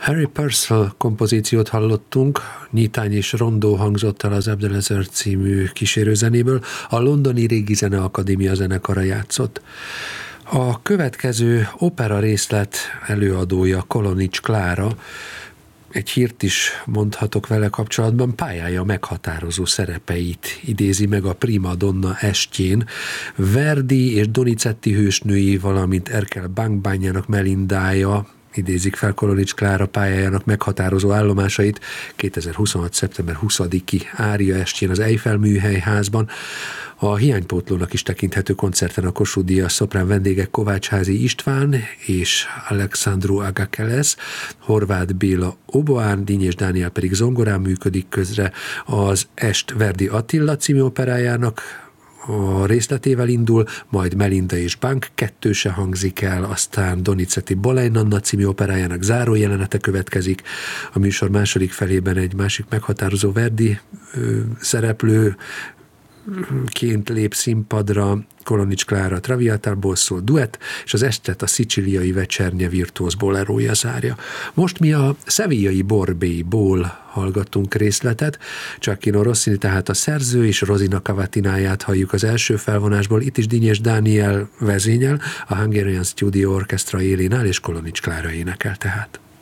Harry Purcell kompozíciót hallottunk, Nyitány és Rondó hangzott el az Abdelezer című kísérőzenéből, a Londoni Régi Zeneakadémia zenekara játszott. A következő opera részlet előadója Kolonics Klára, egy hírt is mondhatok vele kapcsolatban, pályája meghatározó szerepeit idézi meg a Prima Donna estjén. Verdi és Donizetti hősnői, valamint Erkel Bánkbányának Melindája idézik fel Kolonics Klára pályájának meghatározó állomásait 2026. szeptember 20-i ária estjén az Eiffel Műhelyházban. A hiánypótlónak is tekinthető koncerten a Kossuth Díjas szoprán vendégek Kovácsházi István és Alexandru Agakeles, Horváth Béla oboán, Dínyés Dániel pedig zongorán működik közre. Az est Verdi Attila című operájának a részletével indul, majd Melinda és Bank kettőse hangzik el, aztán Donizetti Boleyn Anna című operájának záró jelenete következik. A műsor második felében egy másik meghatározó Verdi szereplő ként lép színpadra, Kolonics Klára Traviatából szól duett, és az estet a szicíliai Vecsernye virtuóz bolerója zárja. Most mi a szevillai Borbélyból hallgattunk részletet, Gioacchino Rossini tehát a szerző és Rosina Cavatináját halljuk az első felvonásból, itt is Dínyés Dániel vezényel, a Hungarian Studio Orchestra élén áll, és Kolonics Klára énekel tehát.